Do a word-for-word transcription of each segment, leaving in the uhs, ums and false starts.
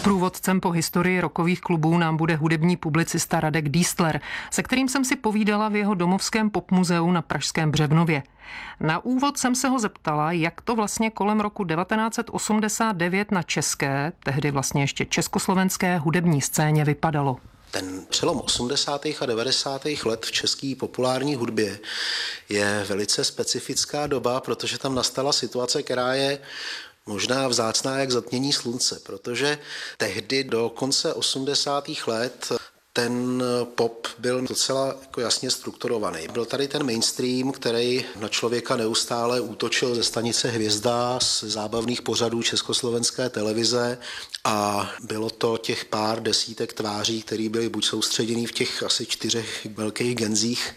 Průvodcem po historii rockových klubů nám bude hudební publicista Radek Diestler, se kterým jsem si povídala v jeho domovském popmuzeu na pražském Břevnově. Na úvod jsem se ho zeptala, jak to vlastně kolem roku devatenáct set osmdesát devět na české, tehdy vlastně ještě československé hudební scéně vypadalo. Ten přelom osmdesátých a devadesátých let v české populární hudbě je velice specifická doba, protože tam nastala situace, která je možná vzácná jak zatmění slunce, protože tehdy do konce osmdesátých let ten pop byl docela jako jasně strukturovaný. Byl tady ten mainstream, který na člověka neustále útočil ze stanice Hvězda, z zábavných pořadů československé televize a bylo to těch pár desítek tváří, které byly buď soustředěný v těch asi čtyřech velkých genzích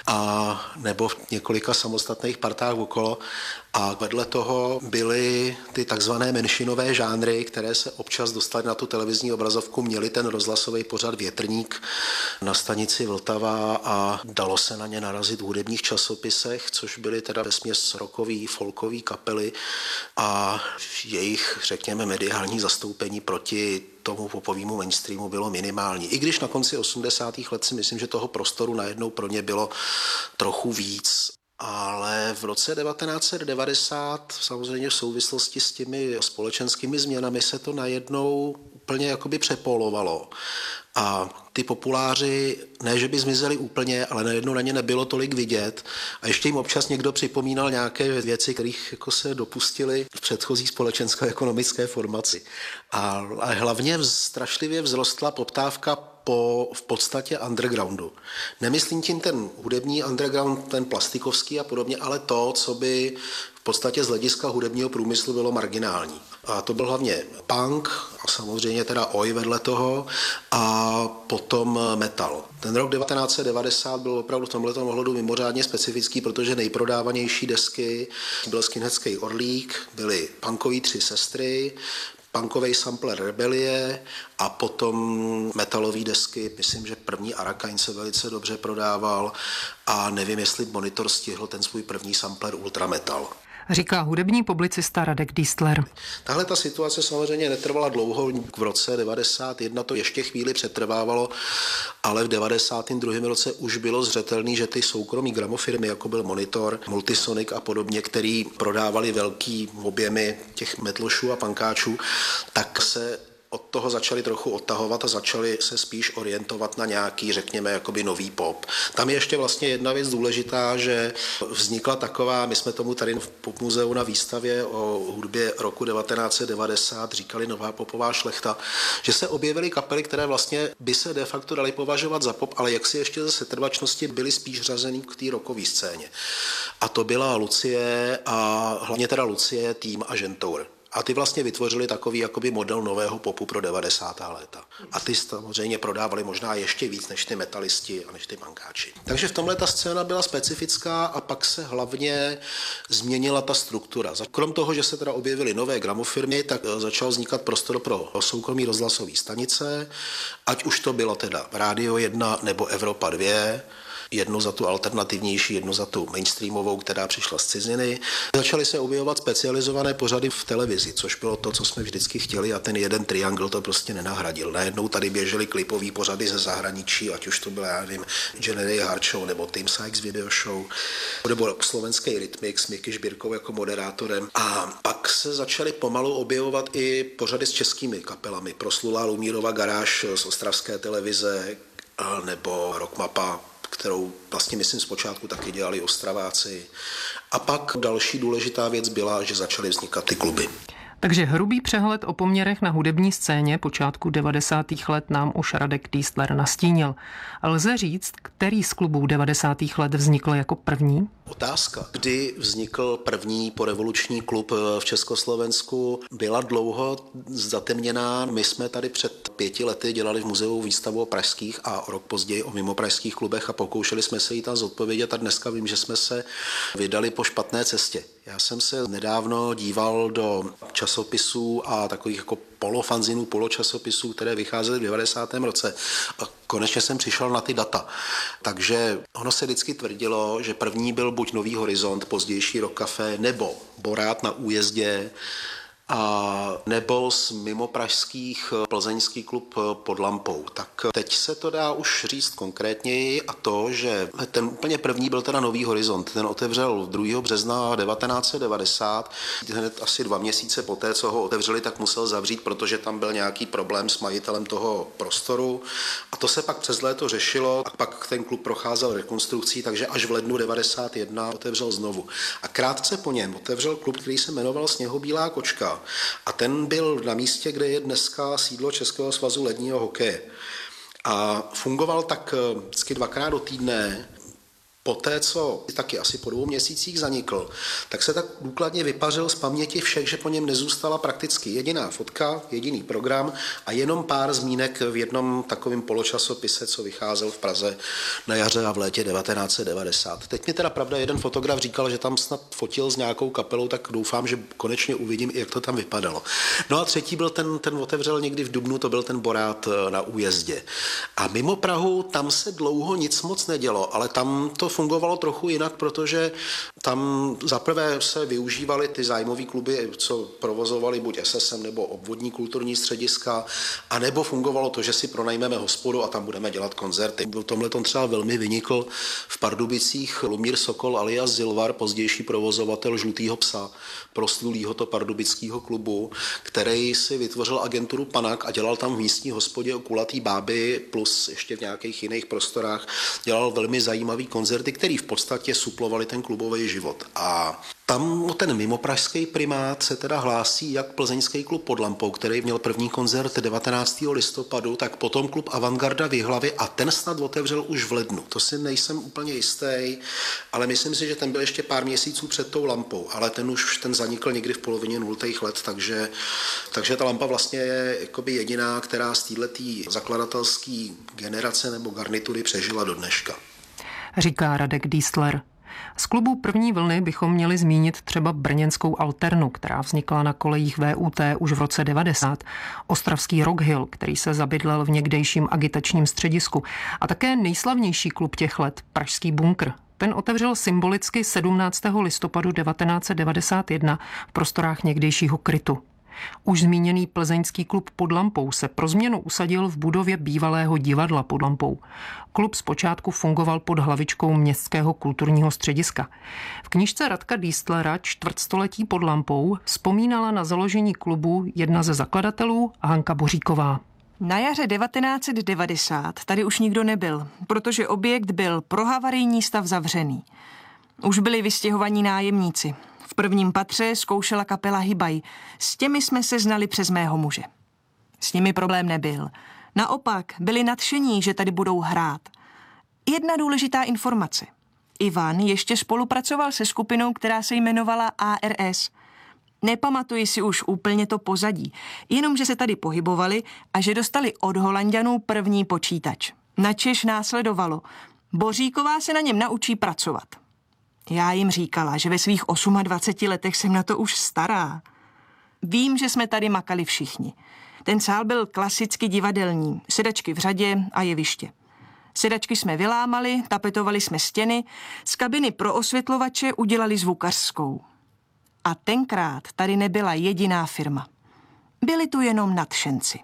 a nebo v několika samostatných partách okolo. A vedle toho byly ty takzvané menšinové žánry, které se občas dostaly na tu televizní obrazovku, měli ten rozhlasový pořad Větrník na stanici Vltava a dalo se na ně narazit v hudebních časopisech, což byly teda vesměs rockový, folkový kapely a jejich, řekněme, mediální zastoupení proti tomu popovému mainstreamu bylo minimální. I když na konci osmdesátých let si myslím, že toho prostoru najednou pro ně bylo trochu víc. Ale v roce devatenáct set devadesát samozřejmě v souvislosti s těmi společenskými změnami se to najednou úplně jakoby přepolovalo. A ty populáři, ne že by zmizeli úplně, ale najednou na ně nebylo tolik vidět a ještě jim občas někdo připomínal nějaké věci, kterých jako se dopustili v předchozí společensko-ekonomické formaci. A, a hlavně strašlivě vzrostla poptávka po v podstatě undergroundu. Nemyslím tím ten hudební underground, ten plastikovský a podobně, ale to, co by v podstatě z hlediska hudebního průmyslu bylo marginální. A to byl hlavně punk a samozřejmě teda oj vedle toho a potom metal. Ten rok devatenáct set devadesát byl opravdu v tomhletom ohledu mimořádně specifický, protože nejprodávanější desky byl Skinheadský Orlík, byly punkový Tři sestry, punkový sampler Rebelie a potom metalové desky, myslím, že první Arakain se velice dobře prodával a nevím, jestli Monitor stihl ten svůj první sampler Ultrametal. Říká hudební publicista Radek Diestler. Tahle ta situace samozřejmě netrvala dlouho, v roce devadesát jedna to ještě chvíli přetrvávalo, ale v devadesátém druhém roce už bylo zřetelný, že ty soukromí gramofirmy, jako byl Monitor, Multisonic a podobně, který prodávali velký objemy těch metlošů a pankáčů, tak se od toho začali trochu odtahovat a začali se spíš orientovat na nějaký, řekněme, jakoby nový pop. Tam je ještě vlastně jedna věc důležitá, že vznikla taková, my jsme tomu tady v popmuzeu na výstavě o hudbě roku devatenáct set devadesát říkali nová popová šlechta, že se objevily kapely, které vlastně by se de facto daly považovat za pop, ale jak si ještě ze setrvačnosti byly spíš řazený k té rockové scéně. A to byla Lucie a hlavně teda Lucie, Tým a Žentour. A ty vlastně vytvořili takový jakoby model nového popu pro devadesátá léta. A ty samozřejmě prodávali možná ještě víc než ty metalisti a než ty pankáči. Takže v tomhle ta scéna byla specifická a pak se hlavně změnila ta struktura. Krom toho, že se teda objevily nové gramofirmy, tak začal vznikat prostor pro soukromí rozhlasové stanice, ať už to bylo teda Rádio jedna nebo Evropa dva, jednu za tu alternativnější, jednu za tu mainstreamovou, která přišla z ciziny. Začaly se objevovat specializované pořady v televizi, což bylo to, co jsme vždycky chtěli a ten jeden triangl to prostě nenahradil. Najednou tady běžely klipový pořady ze zahraničí, ať už to bylo, já nevím, General Hard Show nebo Tim Sykes Video Show, nebo slovenský Rytmik s Miky Žbírkou jako moderátorem. A pak se začaly pomalu objevovat i pořady s českými kapelami. Proslulá Lumírova garáž z ostravské televize nebo Rockmapa, kterou vlastně myslím zpočátku taky dělali Ostraváci. A pak další důležitá věc byla, že začaly vznikat ty kluby. Takže hrubý přehled o poměrech na hudební scéně počátku devadesátých let nám už Radek Diestler nastínil. Lze říct, který z klubů devadesátých let vznikl jako první? Otázka, kdy vznikl první porevoluční klub v Československu, byla dlouho zatemněná. My jsme tady před pěti lety dělali v muzeu výstavu o pražských a rok později o mimopražských klubech a pokoušeli jsme se jí tam zodpovědět a dneska vím, že jsme se vydali po špatné cestě. Já jsem se nedávno díval do časopisů a takových jako polofanzinů, poločasopisů, které vycházely v devadesátém roce a konečně jsem přišel na ty data. Takže ono se vždycky tvrdilo, že první byl buď Nový horizont, pozdější Rock Café, nebo Borát na Újezdě, a nebo z mimopražských plzeňský klub Pod lampou. Tak teď se to dá už říct konkrétněji a to, že ten úplně první byl teda Nový horizont. Ten otevřel druhého března devatenáct set devadesát. Hned asi dva měsíce poté, co ho otevřeli, tak musel zavřít, protože tam byl nějaký problém s majitelem toho prostoru. A to se pak přes léto řešilo a pak ten klub procházel rekonstrukcí, takže až v lednu devadesát jedna otevřel znovu. A krátce po něm otevřel klub, který se jmenoval Sněhobílá kočka. A ten byl na místě, kde je dneska sídlo Českého svazu ledního hokeje. A fungoval tak vždycky dvakrát do týdne. Poté, co taky asi po dvou měsících zanikl, tak se tak důkladně vypařil z paměti všech, že po něm nezůstala prakticky jediná fotka, jediný program a jenom pár zmínek v jednom takovém poločasopise, co vycházel v Praze na jaře a v létě devatenáct set devadesát. Teď mi teda pravda jeden fotograf říkal, že tam snad fotil s nějakou kapelou, tak doufám, že konečně uvidím, jak to tam vypadalo. No a třetí byl ten, ten otevřel někdy v dubnu, to byl ten Borát na Újezdě. A mimo Prahu tam se dlouho nic moc nedělo, ale tam to fungovalo trochu jinak, protože tam zaprvé se využívaly ty zájmové kluby, co provozovali buď S S M nebo obvodní kulturní střediska, a nebo fungovalo to, že si pronajmeme hospodu a tam budeme dělat koncerty. V tomhle tom třeba velmi vynikl v Pardubicích Lumír Sokol alias Zilvar, pozdější provozovatel Žlutýho psa, proslulýho to pardubického klubu, který si vytvořil agenturu Panak a dělal tam v místní hospodě o kulatý báby plus ještě v nějakých jiných prostorách. Dělal velmi zajímavý koncerty, který v podstatě suplovali ten klubový život. A tam o ten mimopražský primát se teda hlásí jak plzeňský klub Pod lampou, který měl první koncert devatenáctého listopadu, tak potom klub Avantgarda v Jihlavě a ten snad otevřel už v lednu. To si nejsem úplně jistý, ale myslím si, že ten byl ještě pár měsíců před tou lampou, ale ten už ten zanikl někdy v polovině nultých let, takže, takže ta lampa vlastně je jakoby jediná, která z této zakladatelské generace nebo garnitury přežila do dneška. Říká Radek Dístler. Z klubu první vlny bychom měli zmínit třeba brněnskou Alternu, která vznikla na kolejích V U T už v roce devadesát, ostravský Rockhill, který se zabydlel v někdejším agitačním středisku, a také nejslavnější klub těch let, pražský Bunkr. Ten otevřel symbolicky sedmnáctého listopadu devatenáct set devadesát jedna v prostorách někdejšího Krytu. Už zmíněný plzeňský klub Pod lampou se pro změnu usadil v budově bývalého divadla Pod lampou. Klub zpočátku fungoval pod hlavičkou Městského kulturního střediska. V knížce Radka Dístlera Čtvrtstoletí pod lampou vzpomínala na založení klubu jedna ze zakladatelů, Hanka Boříková. Na jaře devatenáct set devadesát tady už nikdo nebyl, protože objekt byl pro havarijní stav zavřený. Už byli vystěhovaní nájemníci. V prvním patře zkoušela kapela Hybaj. S těmi jsme se znali přes mého muže. S nimi problém nebyl. Naopak byli nadšení, že tady budou hrát. Jedna důležitá informace. Ivan ještě spolupracoval se skupinou, která se jmenovala A R S. Nepamatuji si už úplně to pozadí, jenom že se tady pohybovali a že dostali od Holanďanů první počítač. Načež následovalo. Boříková se na něm naučí pracovat. Já jim říkala, že ve svých dvaceti osmi letech jsem na to už stará. Vím, že jsme tady makali všichni. Ten sál byl klasicky divadelní, sedačky v řadě a jeviště. Sedačky jsme vylámali, tapetovali jsme stěny, z kabiny pro osvětlovače udělali zvukařskou. A tenkrát tady nebyla jediná firma. Byli tu jenom nadšenci.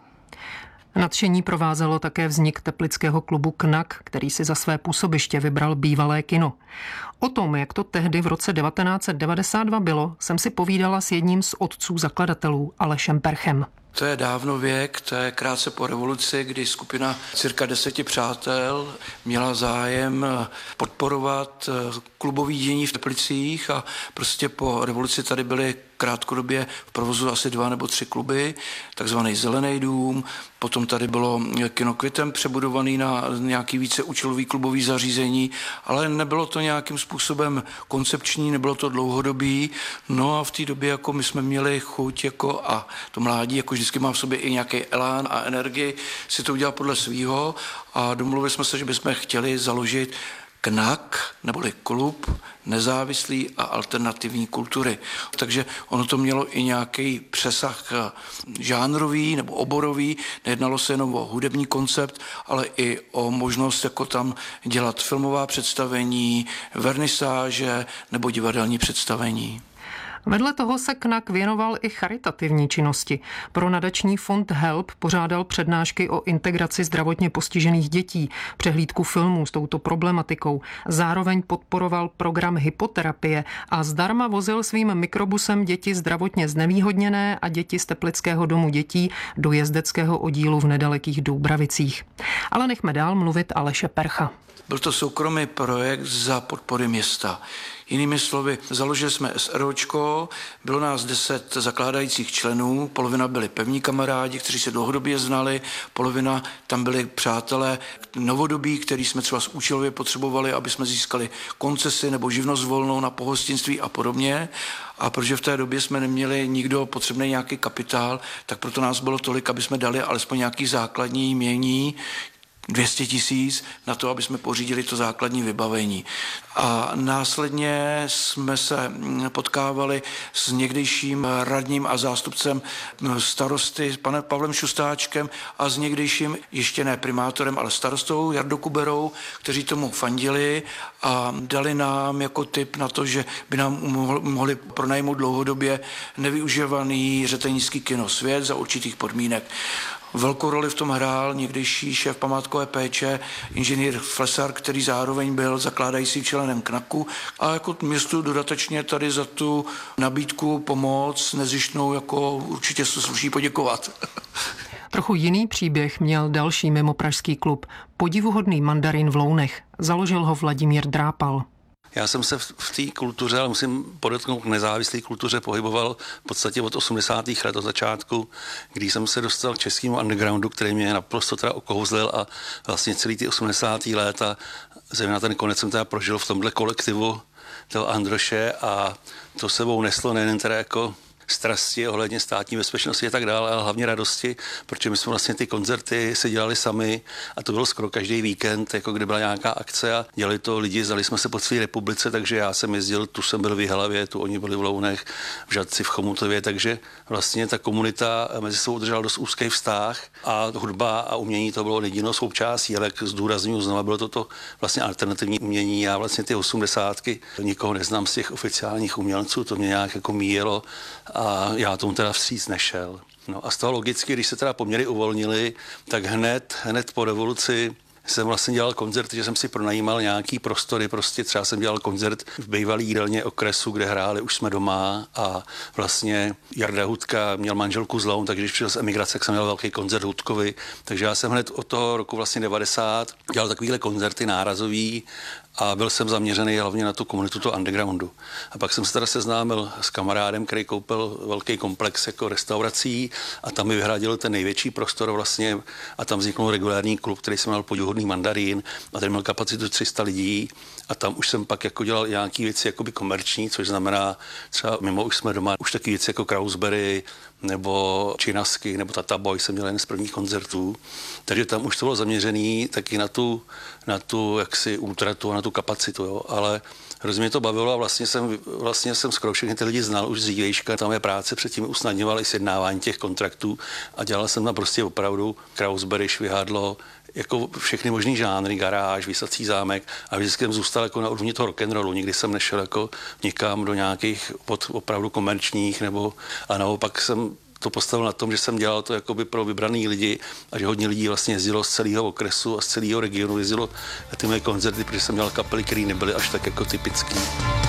Nadšení provázelo také vznik teplického klubu Knak, který si za své působiště vybral bývalé kino. O tom, jak to tehdy v roce devatenáct set devadesát dva bylo, jsem si povídala s jedním z otců zakladatelů, Alešem Perchem. To je dávno věk, to je krátce po revoluci, kdy skupina cirka deseti přátel měla zájem podporovat klubový dění v Teplicích a prostě po revoluci tady byly krátkodobě v provozu asi dva nebo tři kluby, takzvaný Zelený dům, potom tady bylo kino Květem přebudovaný na nějaký více účelový klubový zařízení, ale nebylo to nějakým způsobem koncepční, nebylo to dlouhodobý, no a v té době jako my jsme měli chuť jako a to mládí jako vždycky má v sobě i nějaký elán a energii si to udělat podle svýho a domluvili jsme se, že bychom chtěli založit Knak, neboli klub nezávislý a alternativní kultury. Takže ono to mělo i nějaký přesah žánrový nebo oborový, nejednalo se jenom o hudební koncept, ale i o možnost jako tam dělat filmová představení, vernisáže nebo divadelní představení. Vedle toho se Knak věnoval i charitativní činnosti. Pro nadační fond Help pořádal přednášky o integraci zdravotně postižených dětí, přehlídku filmů s touto problematikou. Zároveň podporoval program hypoterapie a zdarma vozil svým mikrobusem děti zdravotně znevýhodněné a děti z Teplického domu dětí do jezdeckého oddílu v nedalekých Doubravicích. Ale nechme dál mluvit Aleše Percha. Byl to soukromý projekt za podpory města. Jinými slovy, založili jsme SROčko, bylo nás deset zakládajících členů, polovina byli pevní kamarádi, kteří se dlouhodobě znali, polovina tam byli přátelé novodobí, který jsme třeba z účelově potřebovali, aby jsme získali koncesi nebo živnost volnou na pohostinství a podobně. A protože v té době jsme neměli nikdo potřebný nějaký kapitál, tak proto nás bylo tolik, aby jsme dali alespoň nějaký základní jmění, dvě stě tisíc na to, aby jsme pořídili to základní vybavení. A následně jsme se potkávali s někdejším radním a zástupcem starosty, panem Pavlem Šustáčkem a s někdejším, ještě ne primátorem, ale starostou Jardou Kuberou, kteří tomu fandili a dali nám jako tip na to, že by nám mohli pronajmout dlouhodobě nevyužívaný řetelnický kino Svět za určitých podmínek. Velkou roli v tom hrál někdejší šéf památkové péče, inženýr Flesar, který zároveň byl zakládajícím členem Knaku a jako městu dodatečně tady za tu nabídku pomoc nezištnou jako určitě se sluší poděkovat. Trochu jiný příběh měl další mimopražský klub, podivuhodný Mandarin v Lounech. Založil ho Vladimír Drápal. Já jsem se v té kultuře, ale musím podotknout, nezávislé kultuře pohyboval v podstatě od osmdesátých let od začátku, kdy jsem se dostal k českému undergroundu, který mě naprosto teda okouzlil a vlastně celý ty osmdesátá léta, zejména ten konec jsem teda prožil v tomhle kolektivu toho Androše a to sebou neslo nejen teda jako strasti ohledně státní bezpečnosti a tak dále, ale hlavně radosti, protože my jsme vlastně ty koncerty si dělali sami a to bylo skoro každý víkend, jako kde byla nějaká akce a dělali to lidi, zdali jsme se po své republice, takže já jsem jezdil, tu jsem byl v Jihlavě, tu oni byli v Lounech, v Žadci, v Chomutově, takže vlastně ta komunita mezi sebou udržela dost úzký vztah a hudba a umění to bylo jedinou součástí, ale jak zdůrazňuji znova, bylo to to vlastně alternativní umění. Já vlastně ty osmdesátky nikoho neznám z těch oficiálních umělců, to mě nějak jako míjelo a já tomu teda vstříc nešel. No a z toho logicky, když se teda poměry uvolnily, tak hned, hned po revoluci jsem vlastně dělal koncert, že jsem si pronajímal nějaký prostory, prostě třeba jsem dělal koncert v bývalý jídelně okresu, kde hráli Už jsme doma a vlastně Jarda Hudka měl manželku z Loun, takže když přišel z emigrace, tak jsem měl velký koncert Hudkovi, takže já jsem hned od toho roku vlastně devadesát dělal takovýhle koncerty nárazový a byl jsem zaměřený hlavně na tu komunitu toho undergroundu. A pak jsem se teda seznámil s kamarádem, který koupil velký komplex jako restaurací a tam mi vyhradil ten největší prostor vlastně a tam vzniknul regulární klub, který se jmenoval Podivuhodný Mandarin a ten měl kapacitu tři sta lidí a tam už jsem pak jako dělal nějaký věci jakoby komerční, což znamená třeba mimo Už jsme doma, už taky věci jako Krausberry nebo Činasky nebo Tata Boy jsem měl jen z prvních koncertů. Takže tam už to bylo zaměřený taky na tu, na tu jaksi útratu a na tu kapacitu, jo. Ale hrozně mě to bavilo a vlastně jsem, vlastně jsem skoro všechny ty lidi znal už z dřívějška. Tam je práce předtím usnadňoval i sjednávání těch kontraktů a dělal jsem tam prostě opravdu Krausberry, Švihadlo, jako všechny možný žánry, Garáž, Visací zámek a vždycky jsem zůstal jako na úrovni toho rock'n'rollu. Nikdy jsem nešel jako nikam do nějakých pod opravdu komerčních nebo a naopak jsem to postavil na tom, že jsem dělal to jakoby pro vybraný lidi a že hodně lidí vlastně jezdilo z celého okresu a z celého regionu jezdilo na ty moje koncerty, protože jsem dělal kapely, které nebyly až tak jako typický.